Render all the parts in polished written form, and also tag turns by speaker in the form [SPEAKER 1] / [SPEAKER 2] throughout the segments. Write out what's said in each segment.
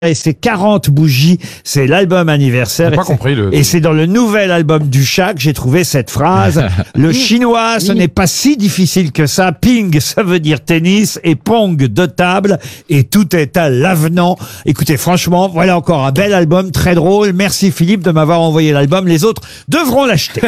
[SPEAKER 1] Et c'est 40 bougies, c'est l'album anniversaire.
[SPEAKER 2] J'ai pas compris
[SPEAKER 1] Et c'est dans le nouvel album du chat que j'ai trouvé cette phrase. Le chinois, ce n'est pas si difficile que ça. Ping, ça veut dire tennis, et pong de table, et tout est à l'avenant. Écoutez, franchement, voilà encore un bel album, très drôle. Merci Philippe de m'avoir envoyé l'album. Les autres devront l'acheter.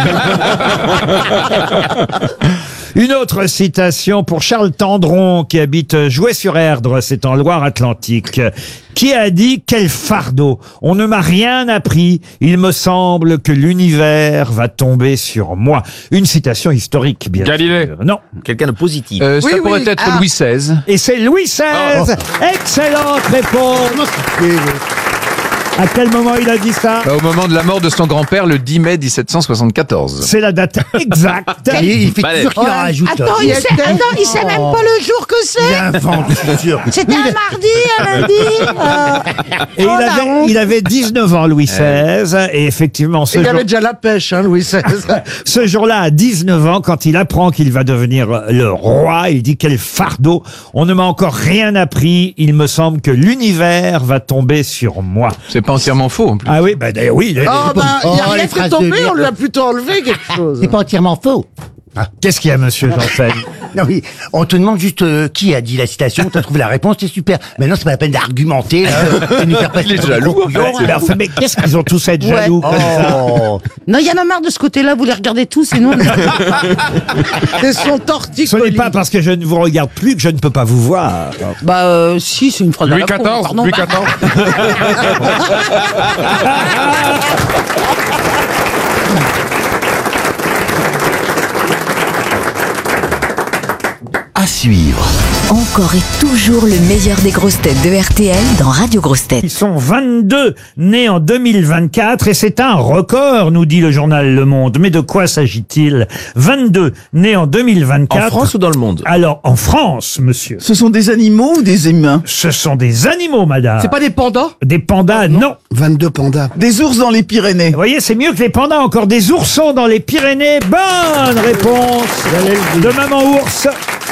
[SPEAKER 1] Une autre citation pour Charles Tendron, qui habite Joué-sur-Erdre, c'est en Loire-Atlantique, qui a dit « Quel fardeau! On ne m'a rien appris. Il me semble que l'univers va tomber sur moi. » Une citation historique, bien
[SPEAKER 2] Galilée.
[SPEAKER 1] sûr. Non.
[SPEAKER 3] Quelqu'un de positif.
[SPEAKER 4] Ça pourrait être Louis XVI.
[SPEAKER 1] Et c'est Louis XVI. Excellente réponse. À quel moment il a dit ça?
[SPEAKER 4] Au moment de la mort de son grand-père, le 10 mai 1774.
[SPEAKER 1] C'est la date exacte.
[SPEAKER 3] Il fait toujours qu'il en rajoute.
[SPEAKER 5] Attends, il sait même pas le jour que c'est. C'était un mardi, un lundi.
[SPEAKER 1] Et il avait 19 ans, Louis XVI, et effectivement,
[SPEAKER 6] Il avait déjà la pêche, hein, Louis XVI.
[SPEAKER 1] ce jour-là, à 19 ans, quand il apprend qu'il va devenir le roi, il dit « Quel fardeau! On ne m'a encore rien appris. Il me semble que l'univers va tomber sur moi. »
[SPEAKER 4] C'est pas entièrement faux en plus.
[SPEAKER 1] Ah oui, bah d'ailleurs, oui.
[SPEAKER 6] Il a rien fait tomber, on lui a plutôt enlevé quelque chose.
[SPEAKER 3] C'est pas entièrement faux.
[SPEAKER 1] Qu'est-ce qu'il y a, monsieur Janssen?
[SPEAKER 3] Non, oui, on te demande juste qui a dit la citation, t'as trouvé la réponse, c'est super. Maintenant, c'est pas la peine d'argumenter, là, de nous faire passer
[SPEAKER 4] Il est jaloux.
[SPEAKER 1] Mais enfin, mais qu'est-ce qu'ils ont tous à être jaloux comme ça?
[SPEAKER 5] Non, il y en a marre de ce côté-là, vous les regardez tous et nous...
[SPEAKER 6] C'est son torticolis.
[SPEAKER 1] Ce n'est pas parce que je ne vous regarde plus que je ne peux pas vous voir.
[SPEAKER 5] Bah, si, c'est une phrase
[SPEAKER 2] Louis
[SPEAKER 5] à la con,
[SPEAKER 2] XIV,
[SPEAKER 5] pardon.
[SPEAKER 2] Louis XIV.
[SPEAKER 7] À suivre.
[SPEAKER 8] Encore et toujours le meilleur des grosses têtes de RTL dans Radio Grosses Têtes.
[SPEAKER 1] Ils sont 22 nés en 2024 et c'est un record, nous dit le journal Le Monde. Mais de quoi s'agit-il? 22 nés en 2024.
[SPEAKER 3] En France ou dans le monde?
[SPEAKER 1] Alors, en France, monsieur.
[SPEAKER 6] Ce sont des animaux ou des humains?
[SPEAKER 1] Ce sont des animaux, madame.
[SPEAKER 6] C'est pas des pandas?
[SPEAKER 1] Des pandas, non.
[SPEAKER 6] 22 pandas. Des ours dans les Pyrénées.
[SPEAKER 1] Vous voyez, c'est mieux que les pandas, encore des oursons dans les Pyrénées. Bonne réponse de Maman Ours.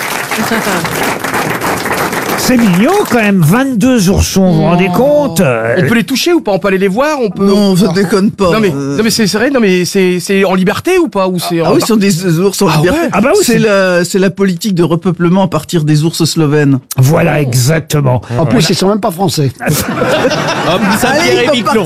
[SPEAKER 1] C'est mignon quand même, 22 oursons, vous vous rendez compte?
[SPEAKER 9] On peut les toucher ou pas? On peut aller les voir? On peut...
[SPEAKER 6] Non, ça déconne pas.
[SPEAKER 9] Non mais c'est vrai, non mais c'est en liberté ou pas? Ou c'est
[SPEAKER 6] Ah oui, ce sont des ours en liberté.
[SPEAKER 1] Ah bah oui,
[SPEAKER 6] c'est la politique de repeuplement à partir des ours slovènes.
[SPEAKER 1] Voilà, exactement.
[SPEAKER 6] En plus, ils sont même pas français.
[SPEAKER 3] Saint-Pierre et Miquelon.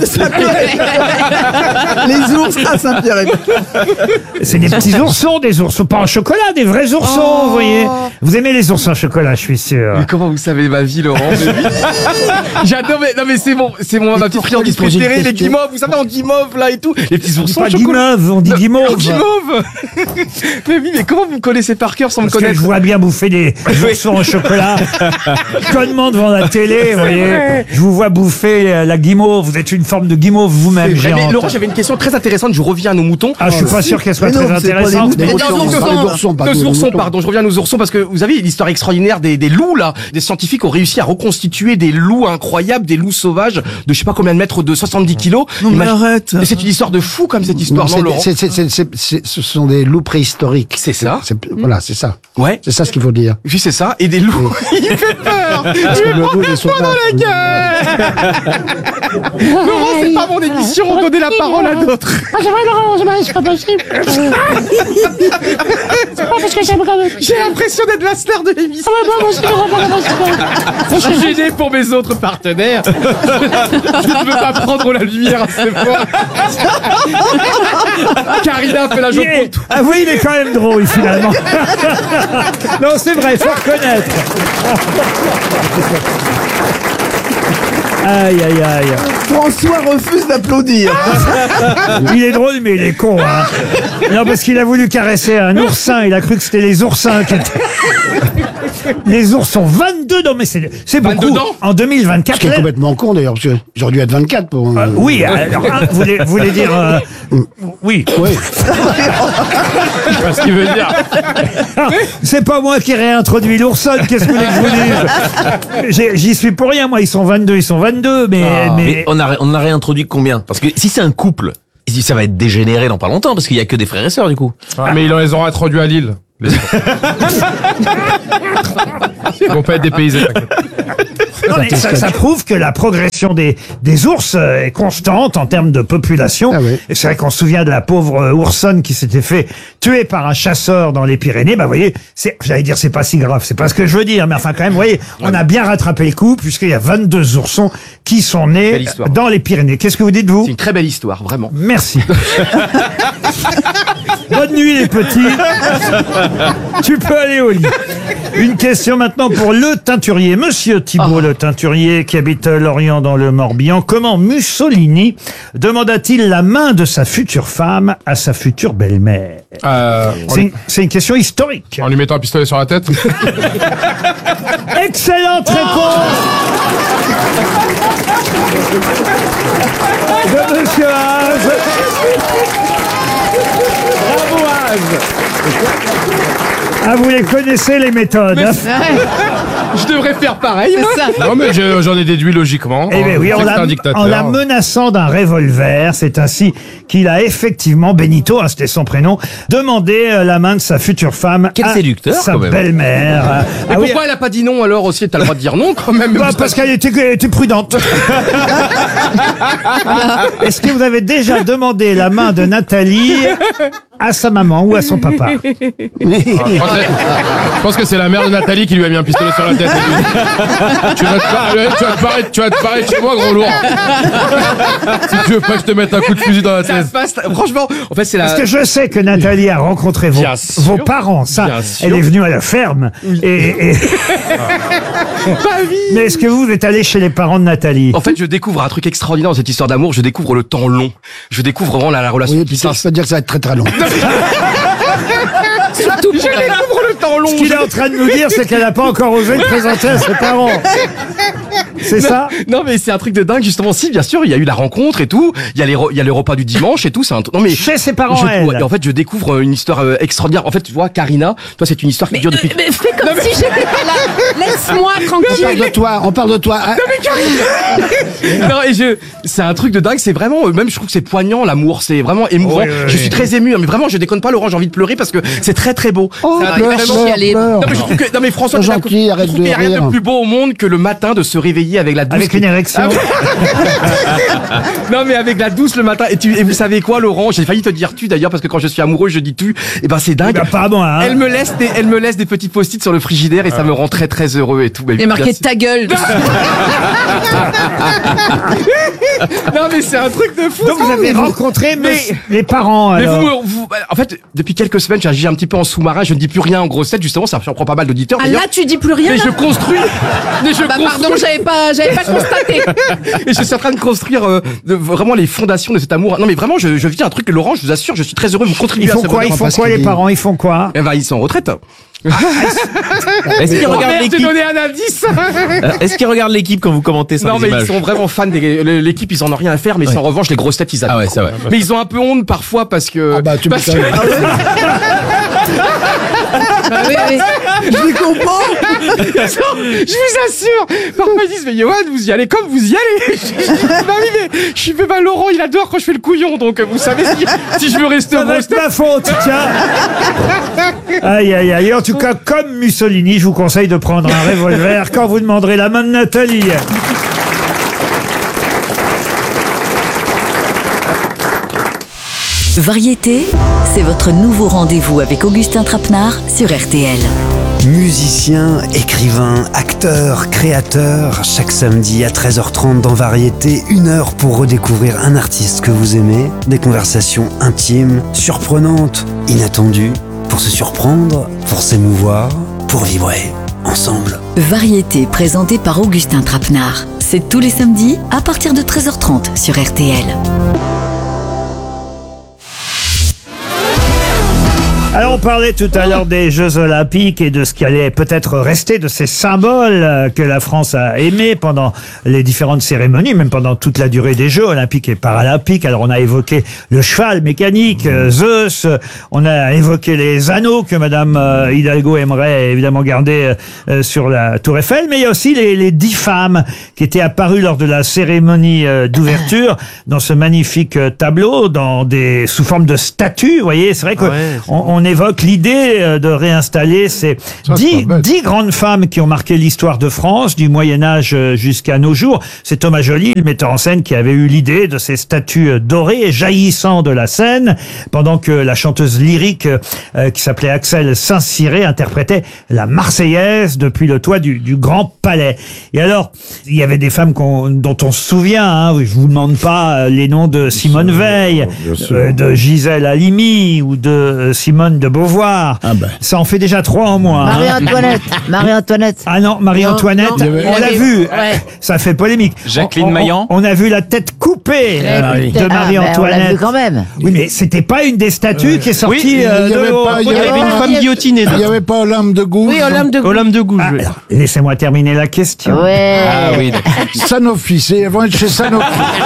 [SPEAKER 6] Les ours à Saint-Pierre et
[SPEAKER 1] C'est des petits oursons, des oursons pas en chocolat, des vrais oursons, vous voyez. Vous aimez les oursons en chocolat, je suis sûr.
[SPEAKER 9] Mais comment vous savez ma vie, Laurent? J'adore, mais non mais c'est ma petite friandise préférée, les guimauves, vous savez, en guimauve là et tout, les petits
[SPEAKER 1] On dit
[SPEAKER 9] oursons
[SPEAKER 1] pas
[SPEAKER 9] en chocolat.
[SPEAKER 1] guimauve, on dit guimauve.
[SPEAKER 9] Guimauve. Mais oui, mais comment vous me connaissez par cœur sans me
[SPEAKER 1] Parce que
[SPEAKER 9] connaître?
[SPEAKER 1] je vois bien bouffer des oursons en chocolat. Connement devant la télé, vous voyez. Je vous vois bouffer la guimauve. Vous êtes une forme de guimauve vous-même,
[SPEAKER 9] Mais
[SPEAKER 1] géante.
[SPEAKER 9] Laurent, j'avais une question très intéressante, je reviens à nos moutons.
[SPEAKER 1] Ah, je suis pas sûr qu'elle soit très intéressante.
[SPEAKER 9] Nos oursons, pardon, je reviens à nos oursons parce que vous savez l'histoire extraordinaire des loups là. Des scientifiques ont réussi à reconstituer des loups incroyables, des loups sauvages de je sais pas combien de mètres, de 70 kilos.
[SPEAKER 6] Non mais arrête.
[SPEAKER 9] Et c'est une histoire de fou comme cette histoire, non, Laurent?
[SPEAKER 10] Ce sont des loups préhistoriques.
[SPEAKER 9] C'est ça.
[SPEAKER 10] Voilà, c'est ça.
[SPEAKER 9] Ouais.
[SPEAKER 10] C'est ça ce qu'il faut dire.
[SPEAKER 9] Oui, c'est ça. Et des loups. Il fait peur.
[SPEAKER 10] Le loup, ils sont
[SPEAKER 9] Pendant la guerre. Laurent, c'est pas mon émission. Donnez la parole à d'autres.
[SPEAKER 5] Ah, c'est vrai, Laurent, c'est pas possible. C'est pas parce que j'aime quand même.
[SPEAKER 9] J'ai l'impression d'être la star de l'émission. Je suis gêné pour mes autres partenaires. Je ne veux pas prendre la lumière à ces fois. Karina fait la joke pour tout.
[SPEAKER 1] Ah oui, il est quand même drôle, finalement. Non, c'est vrai, faut reconnaître. Aïe, aïe, aïe.
[SPEAKER 6] François refuse d'applaudir.
[SPEAKER 1] Il est drôle, mais il est con, hein. Non, parce qu'il a voulu caresser un oursin. Il a cru que c'était les oursins qui étaient... Les ours sont 22 dents, mais c'est beaucoup.
[SPEAKER 9] 22 dents
[SPEAKER 1] En 2024.
[SPEAKER 10] Ce qui est complètement con d'ailleurs, parce que j'aurais dû être 24 pour...
[SPEAKER 1] Oui, alors, vous voulez dire... oui.
[SPEAKER 10] Oui.
[SPEAKER 2] Je sais pas ce qu'il veut dire.
[SPEAKER 1] C'est pas moi qui réintroduis l'ourson, qu'est-ce que vous voulez que je vous dise? J'y suis pour rien, moi, ils sont 22, mais...
[SPEAKER 3] On a réintroduit combien? Parce que si c'est un couple, ça va être dégénéré dans pas longtemps, parce qu'il y a que des frères et sœurs du coup.
[SPEAKER 2] Mais ils les ont introduits à Lille. Ils vont pas être dépaysés.
[SPEAKER 1] Non, mais ça prouve que la progression des ours est constante en termes de population.
[SPEAKER 10] Ah oui.
[SPEAKER 1] Et c'est vrai qu'on se souvient de la pauvre oursonne qui s'était fait tuer par un chasseur dans les Pyrénées. Bah, vous voyez, j'allais dire, c'est pas si grave, c'est pas ce que je veux dire, mais enfin, quand même, vous voyez, on a bien rattrapé le coup, puisqu'il y a 22 oursons qui sont nés dans les Pyrénées. Qu'est-ce que vous dites, vous?
[SPEAKER 9] C'est une très belle histoire, vraiment.
[SPEAKER 1] Merci. Bonne nuit, les petits. Tu peux aller au lit. Une question maintenant pour le teinturier. Monsieur Thibault le teinturier, qui habite Lorient dans le Morbihan. Comment Mussolini demanda-t-il la main de sa future femme à sa future belle-mère? C'est une question historique.
[SPEAKER 2] En lui mettant un pistolet sur la tête.
[SPEAKER 1] Excellente réponse de Monsieur Haas. Bravo Haas. Ah, vous les connaissez, les méthodes.
[SPEAKER 9] Je devrais faire pareil.
[SPEAKER 2] Non, mais j'en ai déduit logiquement.
[SPEAKER 1] Eh bien oui, en la menaçant d'un revolver, c'est ainsi qu'il a effectivement, Benito, c'était son prénom, demandé la main de sa future femme à sa belle-mère.
[SPEAKER 9] Et pourquoi elle a pas dit non alors aussi? T'as le droit de dire non quand même.
[SPEAKER 1] Parce qu'elle était prudente. Est-ce que vous avez déjà demandé la main de Nathalie à sa maman ou à son papa?
[SPEAKER 2] Je pense que c'est la mère de Nathalie qui lui a mis un pistolet sur la tête. Tu vas te barrer chez moi, gros lourd. Si tu veux pas que je te mette un coup de fusil dans la tête.
[SPEAKER 9] Franchement, en fait, c'est la...
[SPEAKER 1] Parce que je sais que Nathalie a rencontré vos parents. Ça, elle est venue à la ferme. Et... Mais est-ce que vous êtes allé chez les parents de Nathalie?
[SPEAKER 9] En fait, je découvre un truc extraordinaire dans cette histoire d'amour. Je découvre le temps long. Je découvre vraiment la relation.
[SPEAKER 10] Oui, puis ça, je peux dire que ça va être très très long.
[SPEAKER 9] Surtout je découvre le temps long.
[SPEAKER 1] Ce qu'il est en train de nous dire, c'est qu'elle n'a pas encore osé le présenter à ses parents. C'est ça?
[SPEAKER 9] Non, mais c'est un truc de dingue, justement. Si, bien sûr, il y a eu la rencontre et tout. Il y a les repas du dimanche et tout. C'est un non, mais
[SPEAKER 1] chez ses parents, elle.
[SPEAKER 9] En fait, je découvre une histoire extraordinaire. En fait, tu vois, Karina, toi, c'est une histoire qui dure depuis...
[SPEAKER 5] Mais fais comme si j'étais pas là. Laisse-moi tranquille.
[SPEAKER 10] On parle de toi.
[SPEAKER 9] Non, mais Karina. Non, et c'est un truc de dingue. C'est vraiment, même, je trouve que c'est poignant, l'amour. C'est vraiment émouvant. Oui. Je suis très ému. Mais vraiment, je déconne pas, Laurent. J'ai envie de pleurer parce que c'est très, très beau.
[SPEAKER 10] Oh,
[SPEAKER 9] Non, mais je trouve que, non, mais François,
[SPEAKER 10] c'est gentil, arrête de
[SPEAKER 9] il n'y a rien
[SPEAKER 10] rire.
[SPEAKER 9] de plus beau au monde que le matin de se réveiller avec la douce.
[SPEAKER 1] Avec une érection.
[SPEAKER 9] Non, mais avec la douce le matin. Et vous savez quoi, Laurent? J'ai failli te dire tu d'ailleurs, parce que quand je suis amoureux, je dis tu. Et ben, c'est dingue.
[SPEAKER 1] Bah, pas bon, hein.
[SPEAKER 9] Elle me laisse des petits post-it sur le frigidaire et ça me rend très, très heureux et tout.
[SPEAKER 5] Et marqué ta gueule.
[SPEAKER 9] Non, mais c'est un truc de fou.
[SPEAKER 1] Donc vous avez rencontré les parents,
[SPEAKER 9] mais
[SPEAKER 1] alors.
[SPEAKER 9] en fait, depuis quelques semaines, j'agis un petit peu en sous-marin. Je ne dis plus rien en grosse tête. Justement, ça surprend pas mal d'auditeurs.
[SPEAKER 5] Ah là, tu dis plus rien.
[SPEAKER 9] Mais je construis.
[SPEAKER 5] Pardon, j'avais pas constaté.
[SPEAKER 9] Et je suis en train de construire vraiment les fondations de cet amour. Non, mais vraiment, je vis un truc, Laurent, je vous assure, je suis très heureux de vous contribuer à ce bonheur.
[SPEAKER 1] Ils font quoi les parents? Ils font quoi?
[SPEAKER 9] Eh ben, ils sont en retraite.
[SPEAKER 11] Est-ce qu'ils regardent l'équipe?
[SPEAKER 9] J'ai donné un indice.
[SPEAKER 11] Est-ce qu'ils regardent l'équipe quand vous commentez ça?
[SPEAKER 9] Non, mais ils sont vraiment fans de l'équipe, ils en ont rien à faire, mais en revanche, les grosses têtes, ils adorent.
[SPEAKER 11] Ah ouais, c'est vrai.
[SPEAKER 9] Mais ils ont un peu honte parfois parce que...
[SPEAKER 10] Ah bah, tu
[SPEAKER 9] parce
[SPEAKER 10] me
[SPEAKER 9] que...
[SPEAKER 5] Oui.
[SPEAKER 6] Je comprends.
[SPEAKER 9] Je vous assure. Parfois ils disent, mais Johan, vous y allez comme vous y allez. Bah oui, mais je suis pas Laurent, il adore quand je fais le couillon, donc vous savez si je veux rester
[SPEAKER 1] Ça va être ma faute, tiens. Aïe, aïe, aïe. En tout cas, comme Mussolini, je vous conseille de prendre un revolver quand vous demanderez la main de Nathalie.
[SPEAKER 8] Variété, c'est votre nouveau rendez-vous avec Augustin Trapenard sur RTL.
[SPEAKER 12] Musicien, écrivain, acteur, créateur, chaque samedi à 13h30 dans Variété, 1 heure pour redécouvrir un artiste que vous aimez, des conversations intimes, surprenantes, inattendues, pour se surprendre, pour s'émouvoir, pour vibrer ensemble.
[SPEAKER 8] Variété présentée par Augustin Trapenard. C'est tous les samedis à partir de 13h30 sur RTL.
[SPEAKER 1] Alors on parlait tout à l'heure des Jeux Olympiques et de ce qui allait peut-être rester de ces symboles que la France a aimés pendant les différentes cérémonies, même pendant toute la durée des Jeux Olympiques et Paralympiques. Alors on a évoqué le cheval mécanique, Zeus, on a évoqué les anneaux que Madame Hidalgo aimerait évidemment garder sur la Tour Eiffel, mais il y a aussi les 10 femmes qui étaient apparues lors de la cérémonie d'ouverture dans ce magnifique tableau, sous forme de statues. Vous voyez, c'est vrai que on évoque évoque l'idée de réinstaller ces 10 grandes femmes qui ont marqué l'histoire de France du Moyen-Âge jusqu'à nos jours. C'est Thomas Joly, le metteur en scène, qui avait eu l'idée de ces statues dorées et jaillissant de la scène, pendant que la chanteuse lyrique qui s'appelait Axel Saint-Ciré interprétait la Marseillaise depuis le toit du Grand Palais. Et alors, il y avait des femmes dont on se souvient, hein, je vous demande pas les noms de Simone Veil, de Gisèle Halimi ou de Simone de Beauvoir. Ça en fait déjà 3 en moins.
[SPEAKER 5] Marie-Antoinette.
[SPEAKER 1] Ah non, Marie-Antoinette, on l'a vu. Ça fait polémique.
[SPEAKER 4] Jacqueline Maillan.
[SPEAKER 1] On a vu la tête coupée de Marie-Antoinette.
[SPEAKER 5] On l'a vu quand même.
[SPEAKER 1] Oui, mais c'était pas une des statues qui est sortie
[SPEAKER 6] il y avait une femme guillotinée.
[SPEAKER 10] Il n'y avait pas Olympe de Gouges.
[SPEAKER 5] Oui, Olympe de Gouges.
[SPEAKER 6] Olympe de Gouges.
[SPEAKER 1] Alors, laissez-moi terminer la question.
[SPEAKER 5] Ouais.
[SPEAKER 4] Ah oui.
[SPEAKER 10] Sanofi, elles vont être chez Sanofi.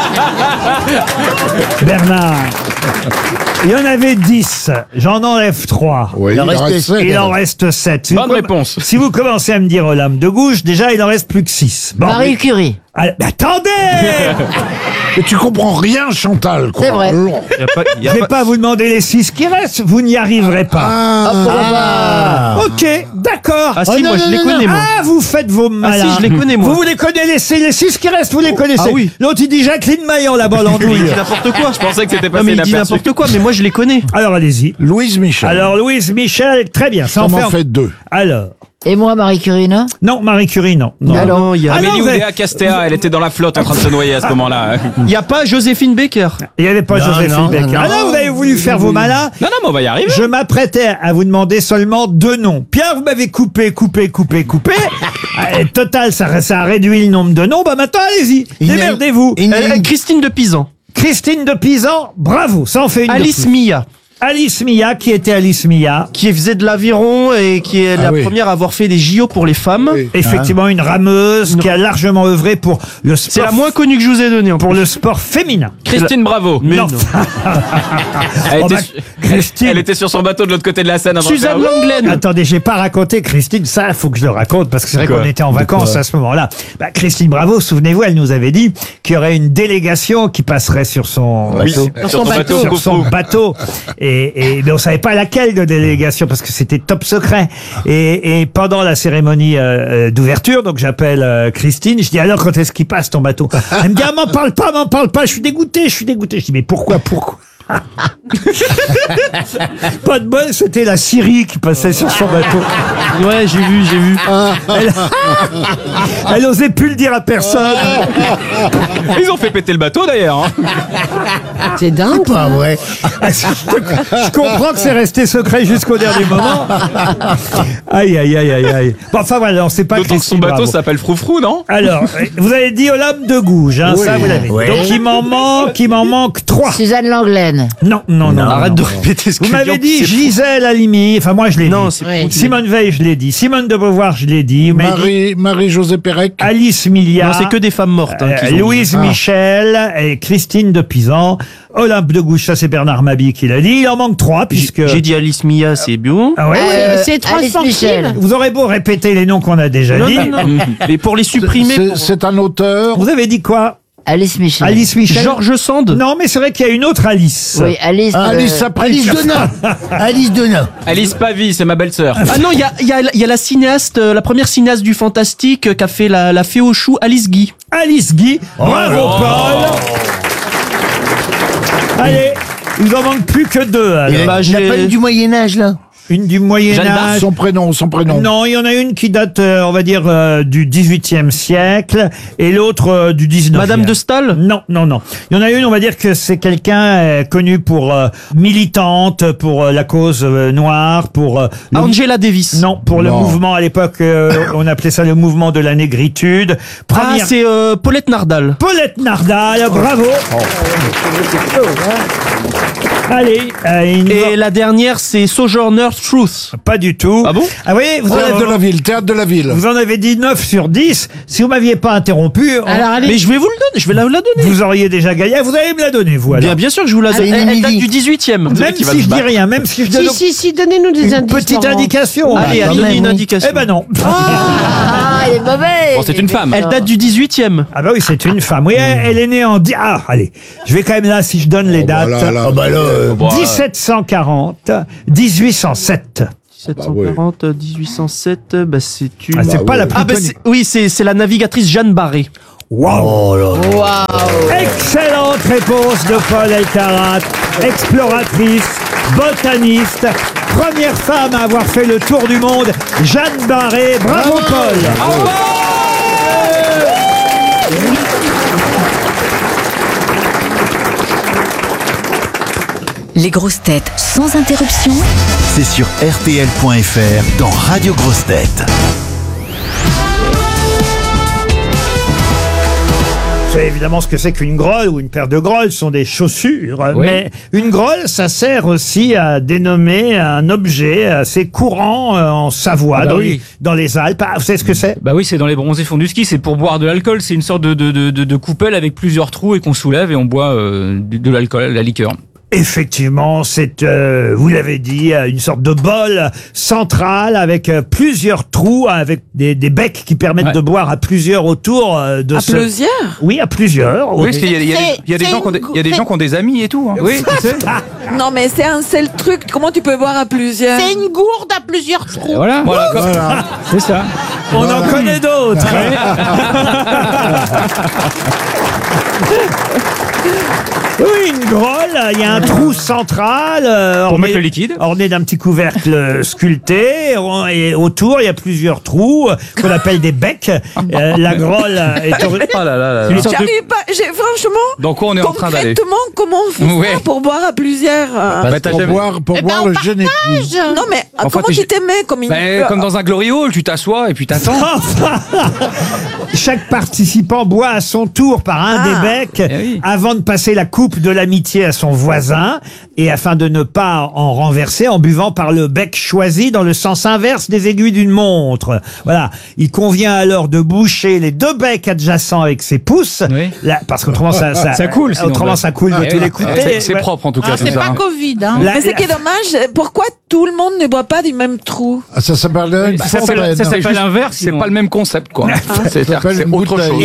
[SPEAKER 1] Bernard, il y en avait 10. J'en enlève 3.
[SPEAKER 10] Oui,
[SPEAKER 1] il en reste 7.
[SPEAKER 4] Bonne réponse.
[SPEAKER 1] Si vous commencez à me dire Olympe de Gouges, déjà, il en reste plus que 6. Bon,
[SPEAKER 5] Marie Curie.
[SPEAKER 1] mais attendez.
[SPEAKER 10] Mais tu comprends rien, Chantal, quoi.
[SPEAKER 5] C'est vrai.
[SPEAKER 1] Je vais pas vous demander les 6 qui restent, vous n'y arriverez pas. Ok, d'accord.
[SPEAKER 6] Ah si, moi je les connais, moi.
[SPEAKER 1] Ah, vous faites vos malins.
[SPEAKER 6] Ah si, je les connais, moi.
[SPEAKER 1] Vous les connaissez, les 6 qui restent, vous les connaissez.
[SPEAKER 6] Ah oui.
[SPEAKER 1] L'autre, il dit Jacqueline Maillan, la balle en
[SPEAKER 6] Il
[SPEAKER 1] douille.
[SPEAKER 6] dit n'importe quoi.
[SPEAKER 4] Je pensais que c'était
[SPEAKER 6] Non,
[SPEAKER 4] passé
[SPEAKER 6] mais il dit
[SPEAKER 4] inaperçu.
[SPEAKER 6] n'importe quoi, mais moi je les connais.
[SPEAKER 1] Alors, allez-y.
[SPEAKER 10] Louise Michel.
[SPEAKER 1] Alors, Louise Michel, très bien. Ça
[SPEAKER 10] on
[SPEAKER 1] en
[SPEAKER 10] en fait 2.
[SPEAKER 1] Alors.
[SPEAKER 5] Et moi, Marie Curie, non?
[SPEAKER 1] Non, Marie Curie, non. Non.
[SPEAKER 6] Alors, il y a...
[SPEAKER 4] Amélie
[SPEAKER 1] vous avez-
[SPEAKER 4] Oudéa Castéa, elle était dans la flotte en train de se noyer à ce moment-là.
[SPEAKER 6] Il y a pas Joséphine Baker.
[SPEAKER 1] Il n'y avait pas Joséphine
[SPEAKER 10] non,
[SPEAKER 1] Baker.
[SPEAKER 10] non.
[SPEAKER 1] Ah non, vous avez voulu faire vos malins.
[SPEAKER 4] Non, mais on va y arriver.
[SPEAKER 1] Je m'apprêtais à vous demander seulement 2 noms. Pierre, vous m'avez coupé. Total, ça a réduit le nombre de noms. Bah maintenant, allez-y. Démerdez-vous.
[SPEAKER 6] Christine de Pisan.
[SPEAKER 1] Christine de Pisan, bravo. Ça en fait une de
[SPEAKER 6] Alice
[SPEAKER 1] plus.
[SPEAKER 6] Mia.
[SPEAKER 1] Alice Mia, qui était Alice Mia?
[SPEAKER 6] Qui faisait de l'aviron et qui est la première à avoir fait des JO pour les femmes.
[SPEAKER 10] Oui.
[SPEAKER 1] Effectivement, une rameuse qui a largement œuvré pour le sport.
[SPEAKER 6] C'est la moins connue que je vous ai donnée.
[SPEAKER 1] Pour le sport féminin.
[SPEAKER 4] Christine Bravo.
[SPEAKER 6] Mais
[SPEAKER 1] non.
[SPEAKER 6] non.
[SPEAKER 4] Elle,
[SPEAKER 1] Oh,
[SPEAKER 4] était
[SPEAKER 1] bah,
[SPEAKER 4] su-
[SPEAKER 1] Christine.
[SPEAKER 4] elle était sur son bateau de l'autre côté de la Seine. avant de
[SPEAKER 6] Suzanne
[SPEAKER 4] faire-
[SPEAKER 6] Langlaine.
[SPEAKER 1] Attendez, j'ai pas raconté Christine, ça, faut que je le raconte, parce que c'est vrai
[SPEAKER 4] Quoi
[SPEAKER 1] qu'on était en vacances à ce moment-là. Bah, Christine Bravo, souvenez-vous, elle nous avait dit qu'il y aurait une délégation qui passerait sur son bateau.
[SPEAKER 4] Sur son bateau.
[SPEAKER 1] Sur son bateau. Mais on savait pas laquelle de délégation, parce que c'était top secret. Et pendant la cérémonie d'ouverture, donc j'appelle Christine, je dis alors quand est-ce qu'il passe ton bateau? Elle me dit ah, m'en parle pas, je suis dégoûté. Je dis mais pourquoi? Pas de bol, c'était la Syrie qui passait sur son bateau.
[SPEAKER 6] Ouais, j'ai vu.
[SPEAKER 1] Elle osait plus le dire à personne.
[SPEAKER 4] Ils ont fait péter le bateau d'ailleurs. hein.
[SPEAKER 5] C'est dingue.
[SPEAKER 10] Pas vrai.
[SPEAKER 1] Je comprends que c'est resté secret jusqu'au dernier moment. Aïe. Bon, enfin voilà, on sait pas
[SPEAKER 4] D'autant que son
[SPEAKER 1] Christine
[SPEAKER 4] bateau
[SPEAKER 1] Bravo.
[SPEAKER 4] s'appelle Froufrou, non?
[SPEAKER 1] Alors, vous avez dit Olympe de Gouges, hein,
[SPEAKER 10] Oui.
[SPEAKER 1] ça vous l'avez.
[SPEAKER 10] Oui.
[SPEAKER 1] Donc il m'en manque 3.
[SPEAKER 5] Suzanne Langlaine.
[SPEAKER 1] Non.
[SPEAKER 6] Arrête
[SPEAKER 1] non.
[SPEAKER 6] de répéter ce que
[SPEAKER 1] Vous
[SPEAKER 6] je
[SPEAKER 1] m'avez
[SPEAKER 6] dis.
[SPEAKER 1] dit Gisèle Halimi, enfin moi je l'ai
[SPEAKER 6] Non,
[SPEAKER 1] dit.
[SPEAKER 6] c'est
[SPEAKER 5] Oui.
[SPEAKER 1] Simone Veil, je l'ai dit. Simone de Beauvoir, je l'ai dit. Vous m'avez dit
[SPEAKER 10] Marie-Josée Pérec.
[SPEAKER 1] Alice Milia.
[SPEAKER 6] Non, c'est que des femmes mortes. Hein, qu'ils ont dit.
[SPEAKER 1] Louise Michel et Christine de Pisan. Olympe de Gouges, ça c'est Bernard Mabie qui l'a dit. Il en manque 3 puisque...
[SPEAKER 6] J'ai dit Alice Mia, c'est bio.
[SPEAKER 1] Ah ouais,
[SPEAKER 5] C'est
[SPEAKER 13] Alice Michel.
[SPEAKER 1] Vous aurez beau répéter les noms qu'on a déjà dit.
[SPEAKER 6] Non. Mais pour les supprimer,
[SPEAKER 10] C'est un auteur.
[SPEAKER 1] Vous avez dit quoi?
[SPEAKER 5] Alice Michel.
[SPEAKER 1] Alice Michel.
[SPEAKER 6] Georges Sand.
[SPEAKER 1] Non, mais c'est vrai qu'il y a une autre Alice.
[SPEAKER 5] Oui, Alice.
[SPEAKER 10] Alice
[SPEAKER 3] Alice Donat. Alice Donat.
[SPEAKER 4] Alice Pavie, c'est ma belle-sœur.
[SPEAKER 6] Ah non, il y a la cinéaste, la première cinéaste du fantastique qui a fait la Fée aux choux, Alice Guy.
[SPEAKER 1] Alice Guy. Bravo, Paul. Allez, il en manque plus que 2. alors.
[SPEAKER 3] Il
[SPEAKER 6] Bah,
[SPEAKER 3] n'y a pas une du Moyen-Âge, là?
[SPEAKER 1] Une du
[SPEAKER 4] Jeanne d'Arc.
[SPEAKER 1] Moyen-Âge.
[SPEAKER 10] Son prénom.
[SPEAKER 1] Non, il y en a une qui date, on va dire, du 18e siècle et l'autre du 19e.
[SPEAKER 6] Madame de Staël.
[SPEAKER 1] Non. Il y en a une, on va dire que c'est quelqu'un connu pour militante, pour la cause noire, pour... le-
[SPEAKER 6] Angela Davis.
[SPEAKER 1] Non, pour le
[SPEAKER 10] Non.
[SPEAKER 1] mouvement, à l'époque, on appelait ça le mouvement de la négritude.
[SPEAKER 6] Ah,
[SPEAKER 1] Première-
[SPEAKER 6] c'est Paulette Nardal.
[SPEAKER 1] Paulette Nardal, bravo. Allez,
[SPEAKER 6] Et la dernière, c'est Sojourner Truth.
[SPEAKER 1] pas du tout.
[SPEAKER 6] Ah bon?
[SPEAKER 1] Ah oui,
[SPEAKER 10] Théâtre de la Ville.
[SPEAKER 1] vous en avez dit 9 sur 10. Si vous m'aviez pas interrompu,
[SPEAKER 13] Alors, allez.
[SPEAKER 6] Mais je vais vous le donner, je vais la donner.
[SPEAKER 1] vous auriez déjà gagné. Vous allez me la donner, vous, alors.
[SPEAKER 6] Bien sûr que je vous la donne.
[SPEAKER 3] Allez,
[SPEAKER 6] Elle date
[SPEAKER 3] Émilie.
[SPEAKER 6] du 18e.
[SPEAKER 1] Même
[SPEAKER 4] qui va
[SPEAKER 1] si
[SPEAKER 4] se
[SPEAKER 1] je dis
[SPEAKER 4] battre.
[SPEAKER 1] rien, même si je donne
[SPEAKER 13] Si, donnez-nous des
[SPEAKER 1] une
[SPEAKER 13] indices.
[SPEAKER 1] petite
[SPEAKER 13] Laurent.
[SPEAKER 1] indication.
[SPEAKER 6] Allez,
[SPEAKER 3] quand
[SPEAKER 6] allez,
[SPEAKER 3] même,
[SPEAKER 6] une
[SPEAKER 3] oui.
[SPEAKER 6] indication.
[SPEAKER 1] Eh ben non.
[SPEAKER 5] Ah, il est mauvais.
[SPEAKER 4] Bon, c'est une femme.
[SPEAKER 6] Elle date du 18e.
[SPEAKER 1] Ah bah oui, c'est une femme. Oui, elle est née en... Ah, allez. Je vais quand même là, si je donne les dates.
[SPEAKER 10] Bah là.
[SPEAKER 1] 1740, 1807.
[SPEAKER 6] 1740, 1807, bah c'est une...
[SPEAKER 1] Ah, c'est pas la plus connue.
[SPEAKER 6] Oui, c'est la navigatrice Jeanne Barré.
[SPEAKER 1] Wow. Excellente réponse de Paul Elkarat, exploratrice, botaniste, première femme à avoir fait le tour du monde, Jeanne Barré. Bravo Paul.
[SPEAKER 8] Les grosses têtes sans interruption.
[SPEAKER 7] C'est sur RTL.fr dans Radio Grosses Têtes.
[SPEAKER 1] Vous savez évidemment ce que c'est qu'une grolle ou une paire de grolles, ce sont des chaussures.
[SPEAKER 11] Oui.
[SPEAKER 1] Mais une grolle, ça sert aussi à dénommer un objet assez courant en Savoie, dans les Alpes. Ah, vous savez ce que c'est?
[SPEAKER 11] Bah oui, c'est dans les bronzés fonds du ski, c'est pour boire de l'alcool, c'est une sorte de coupelle avec plusieurs trous et qu'on soulève et on boit de l'alcool, la liqueur.
[SPEAKER 1] Effectivement, c'est, vous l'avez dit, une sorte de bol central avec plusieurs trous, avec des becs qui permettent de boire à plusieurs autour de ce...
[SPEAKER 5] plusieurs?
[SPEAKER 1] Oui, à plusieurs.
[SPEAKER 4] Oui, parce qu'il y a des gens qui ont des amis et tout. Hein. Oui, tu sais.
[SPEAKER 5] Non, mais c'est un seul truc. Comment tu peux boire à plusieurs? C'est une gourde à plusieurs trous.
[SPEAKER 11] Voilà. C'est ça.
[SPEAKER 1] On en connaît d'autres. Oui, une grolle, il y a un trou central
[SPEAKER 11] mettre le liquide,
[SPEAKER 1] orné d'un petit couvercle sculpté, et autour il y a plusieurs trous qu'on appelle des becs. La grolle est
[SPEAKER 5] J'arrive pas, franchement.
[SPEAKER 4] Donc on est en train d'aller.
[SPEAKER 5] Concrètement, comment on fait ça pour boire à plusieurs?
[SPEAKER 10] Pour boire le génétique.
[SPEAKER 5] Non mais comment tu t'aimais
[SPEAKER 4] comme dans un glory hall, tu t'assois et puis t'attends.
[SPEAKER 1] Chaque participant boit à son tour par un des becs avant de passer la coupe de l'amitié à son voisin, et afin de ne pas en renverser, en buvant par le bec choisi dans le sens inverse des aiguilles d'une montre. Voilà. Il convient alors de boucher les deux becs adjacents avec ses pouces, là, parce qu'autrement ça coule. Autrement ça coule de tous les côtés.
[SPEAKER 4] C'est propre en tout cas.
[SPEAKER 5] C'est pas Covid. Hein. Mais c'est qui est dommage. Pourquoi tout le monde ne boit pas du même trou?
[SPEAKER 10] Ça s'appelle
[SPEAKER 11] l'inverse.
[SPEAKER 4] C'est pas le même concept quoi. C'est autre chose.